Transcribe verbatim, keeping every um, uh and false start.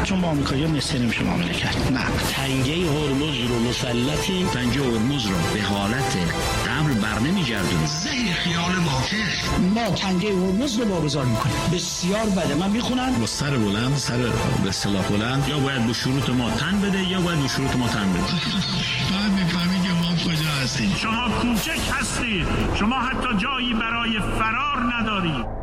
چون با آمریکایی‌ها نسبت نمیشه معامله کرد. نه، تنگه هرمز رو مسلطیم، تنگه هرمز رو به حالت قبل برنمیگردونیم. زهر خیال واقع. ما تنگه هرمز رو واگذار میکنیم. بسیار بده. من میخونم با سر بلند، سر به اصطلاح بلند، یا باید به شروط ما تن بده یا باید به شروط ما تن بده. بعد میفهمی که ما کجا هستیم. شما کوچک هستید، شما حتی جایی برای فرار ندارید.